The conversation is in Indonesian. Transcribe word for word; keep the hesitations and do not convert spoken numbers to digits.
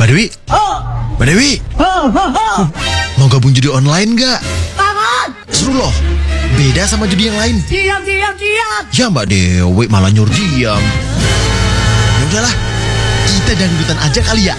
Mbak Dewi? Mbak Dewi? Mau gabung judi online nggak? Seru loh. Beda sama judi yang lain. Diam, diam, diam. Ya Mbak Dewi malah nyuruh diam. Ya udahlah, kita dangdutan aja kali ya.